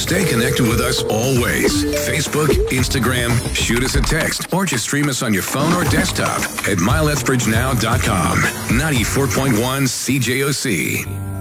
Stay connected with us always. Facebook, Instagram, shoot us a text, or just stream us on your phone or desktop at mylethbridgenow.com. 94.1 CJOC.